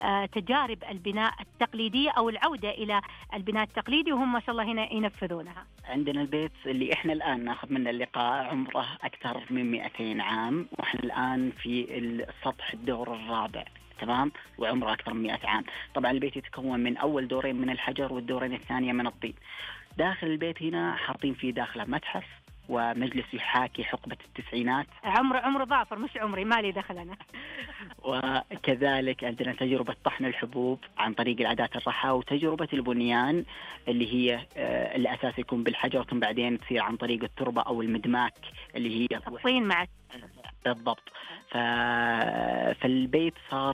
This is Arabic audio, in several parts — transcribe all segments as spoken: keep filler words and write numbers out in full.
تجارب البناء التقليدية أو العودة إلى البناء التقليدي، وهم ما شاء الله هنا ينفذونها. عندنا البيت اللي إحنا الآن ناخذ منه اللقاء عمره أكثر من مئتين عام، وإحنا الآن في السطح الدور الرابع، تمام، وعمره أكثر من مئة عام. طبعا البيت يتكون من أول دورين من الحجر والدورين الثانية من الطين. داخل البيت هنا حاطين فيه داخله متحف ومجلس يحاكي حقبة التسعينات. عمر عمر ظافر مش عمري، مالي دخل أنا. وكذلك عندنا تجربة طحن الحبوب عن طريق العادات الرحى، وتجربة البنيان اللي هي الأساس يكون بالحجر ثم بعدين تصير عن طريق التربة أو المدماك اللي هي الطين مع بالضبط. ف... فالبيت صار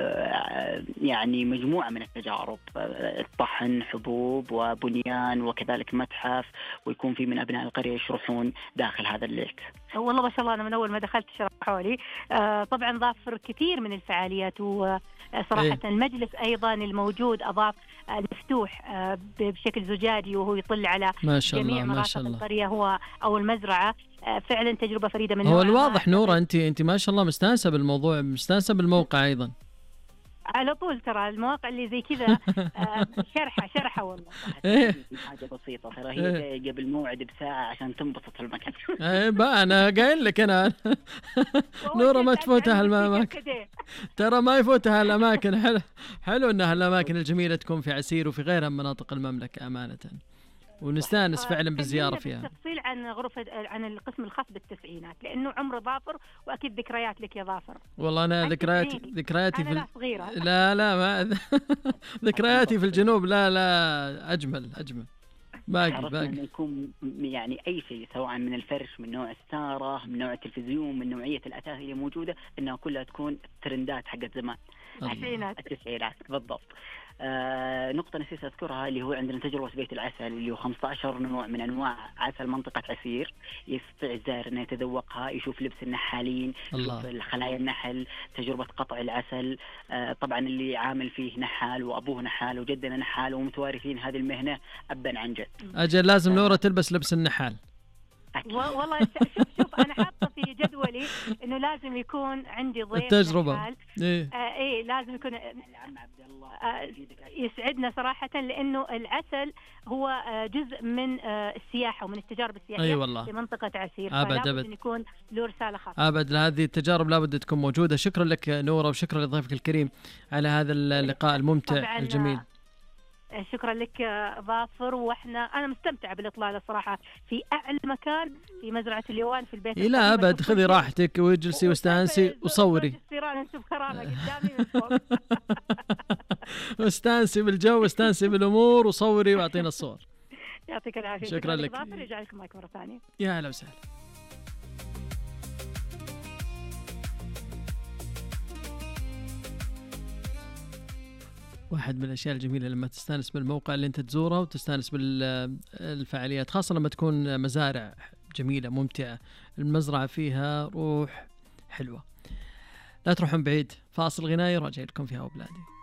يعني مجموعة من التجارب، الطحن حبوب وبنيان وكذلك متحف، ويكون في من أبناء القرية يشرحون داخل هذا البيت. والله ما شاء الله أنا من أول ما دخلت شرحوا لي. آه طبعا ظافر كثير من الفعاليات، وصراحة إيه؟ المجلس أيضا الموجود أضاف المفتوح آه بشكل زجاجي وهو يطل على ما شاء جميع الله مرافق القرية هو أو المزرعة. آه فعلا تجربة فريدة من هو الواضح. نورة أنت أنت ما شاء الله مستانسة بالموضوع، مستانسة بالموقع أيضا. على طول ترى المواقع اللي زي كذا شرحة شرحة والله. إيه حاجة بسيطة ترى، هي إيه؟ قبل موعد بساعة عشان تنبسط في المكان. إيه بقى أنا قايل لك أنا نورة ما تفوتها الأماكن، ترى ما يفوتها الأماكن. حلو حلو إنها الأماكن الجميلة تكون في عسير وفي غيرها من مناطق المملكة أمانة، ونستانس فعلا بالزيارة فيها. بالتفصيل عن غرفة عن القسم الخاص بالتسعينات، لأنه عمر ظافر وأكيد ذكريات لك يا ظافر. والله أنا ذكرياتي ذكرياتي أنا في لا صغيرة. لا لا ما ذكرياتي في الجنوب لا لا أجمل أجمل. باقي باقي يكون يعني أي شيء سواء من الفرش، من نوع الستارة، من نوع التلفزيون، من نوعية الأثاث اللي موجودة، إنها كلها تكون ترندات حقت زمان التسعينات. التسعينات بالضبط. آه نقطة نسيت أذكرها اللي هو عندنا تجربة بيت العسل اللي هو خمسة عشر نوع من أنواع عسل منطقة عسير، يستطيع الزائر أنه يتذوقها، يشوف لبس النحالين، يشوف خلايا النحل، تجربة قطع العسل. آه طبعا اللي عامل فيه نحال وأبوه نحال وجدنا نحال ومتوارثين هذه المهنة أبا عن جد. أجل لازم آه نورة تلبس لبس النحال. والله شوف شوف أنا حاطة في جدولي إنه لازم يكون عندي ضيف التجربة. إيه. آه إيه لازم يكون آه يسعدنا صراحة، لأنه العسل هو آه جزء من آه السياحة ومن التجارب السياحية أي والله. في منطقة عسير، أبد أبد يكون له رسالة خاصة. أبد هذه التجارب لابد تكون موجودة. شكرا لك نورة وشكرا لضيفك الكريم على هذا اللقاء الممتع الجميل. شكرا لك ظافر، واحنا انا مستمتعه بالاطلاله الصراحه في اعلى مكان في مزرعه اليوان في البيت. لا ابد خذي راحتك واجلسي واستانسي وصوري. نشوف كرامه قدامي من فوق. واستانسي بالجو واستانسي بالامور وصوري واعطينا الصور. يعطيك العافيه. شكرا لك ظافر، يرجع لكم معك مره ثانيه. يا هلا وسهلا. واحد من الأشياء الجميلة لما تستانس بالموقع اللي أنت تزوره وتستانس بالفعاليات، خاصة لما تكون مزارع جميلة ممتعة، المزرعة فيها روح حلوة. لا تروحون بعيد، فاصل غنائي راجع لكم فيها وبلادي.